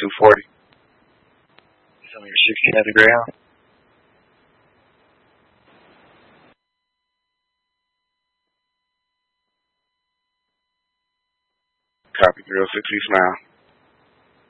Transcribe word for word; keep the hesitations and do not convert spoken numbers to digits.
two forty. Some of your sixteen at the Greyhound. Copy three oh six East Mile.